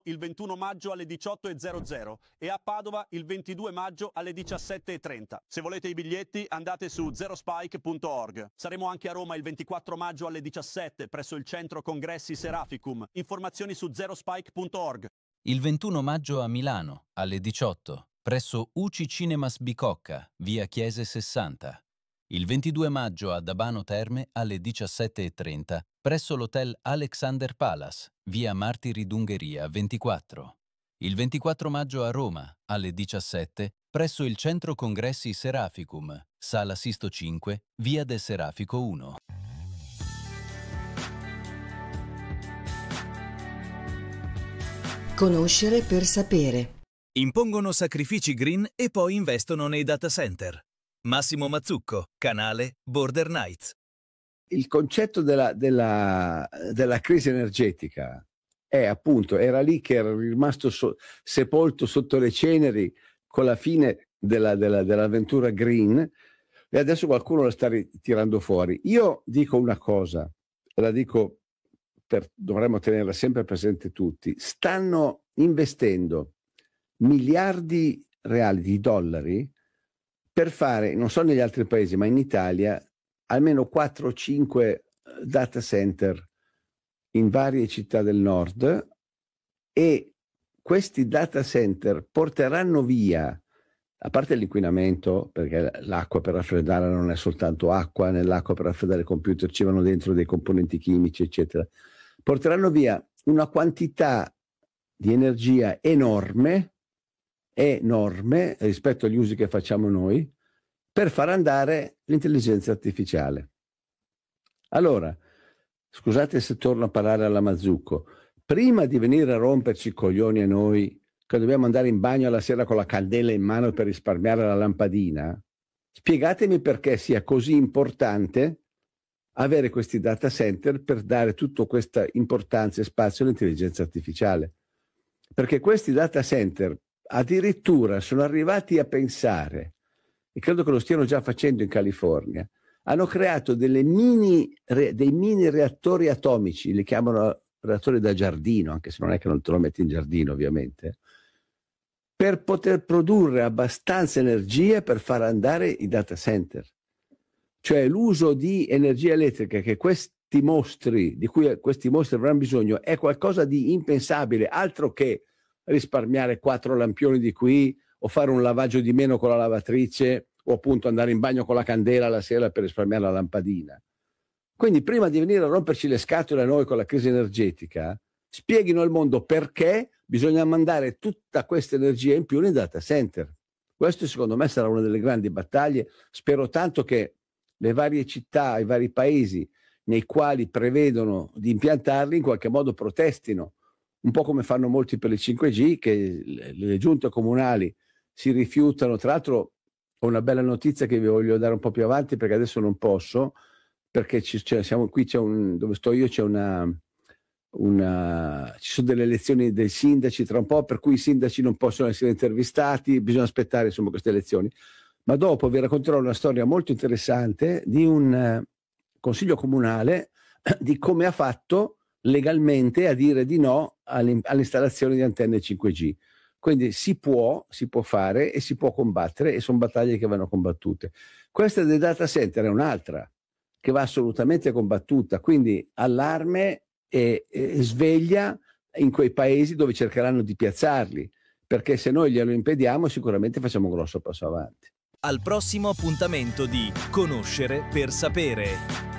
il 21 maggio alle 18:00 e a Padova il 22 maggio alle 17:30. Se volete i biglietti andate su zerospike.org. Saremo anche a Roma il 24 maggio alle 17 presso il centro congressi Seraficum. Informazioni su zerospike.org. Il 21 maggio a Milano alle 18 presso UCI Cinemas Bicocca, via Chiese 60. Il 22 maggio ad Abano Terme alle 17:30 presso l'hotel Alexander Palace, via Martiri d'Ungheria 24. Il 24 maggio a Roma alle 17 presso il centro congressi Seraficum, sala Sisto 5, via del Serafico 1. Conoscere per sapere. Impongono sacrifici green e poi investono nei data center. Massimo Mazzucco, canale Border Knights. Il concetto della crisi energetica era lì che era rimasto sepolto sotto le ceneri con la fine dell'avventura green, e adesso qualcuno la sta tirando fuori. Io dico una cosa, la dico dovremmo tenerla sempre presente tutti: stanno investendo miliardi reali di dollari per fare, non so negli altri paesi, ma in Italia, almeno 4 o 5 data center in varie città del nord, e questi data center porteranno via, a parte l'inquinamento, perché l'acqua per raffreddare non è soltanto acqua, nell'acqua per raffreddare il computer ci vanno dentro dei componenti chimici, eccetera, porteranno via una quantità di energia enorme rispetto agli usi che facciamo noi, per far andare l'intelligenza artificiale. Allora, scusate se torno a parlare alla Mazzucco, prima di venire a romperci i coglioni a noi che dobbiamo andare in bagno alla sera con la candela in mano per risparmiare la lampadina, spiegatemi perché sia così importante avere questi data center per dare tutta questa importanza e spazio all'intelligenza artificiale. Perché questi data center addirittura sono arrivati a pensare, e credo che lo stiano già facendo in California, hanno creato dei mini reattori atomici, li chiamano reattori da giardino, anche se non è che non te lo metti in giardino ovviamente, per poter produrre abbastanza energia per far andare i data center. Cioè l'uso di energia elettrica di cui questi mostri avranno bisogno è qualcosa di impensabile, altro che risparmiare 4 lampioni di qui o fare un lavaggio di meno con la lavatrice o appunto andare in bagno con la candela la sera per risparmiare la lampadina. Quindi prima di venire a romperci le scatole a noi con la crisi energetica, spieghino al mondo perché bisogna mandare tutta questa energia in più nei data center. Questo secondo me sarà una delle grandi battaglie. Spero tanto che le varie città, i vari paesi nei quali prevedono di impiantarli in qualche modo protestino, un po' come fanno molti per le 5G, che le giunte comunali si rifiutano. Tra l'altro ho una bella notizia che vi voglio dare un po' più avanti, perché adesso non posso, perché siamo qui, dove sto io ci sono delle elezioni dei sindaci tra un po', per cui i sindaci non possono essere intervistati, bisogna aspettare insomma queste elezioni. Ma dopo vi racconterò una storia molto interessante di un consiglio comunale, di come ha fatto legalmente a dire di no all'installazione di antenne 5G. Quindi si può fare e si può combattere, e sono battaglie che vanno combattute. Questa dei data center è un'altra che va assolutamente combattuta, quindi allarme e sveglia in quei paesi dove cercheranno di piazzarli, perché se noi glielo impediamo sicuramente facciamo un grosso passo avanti. Al prossimo appuntamento di Conoscere per sapere.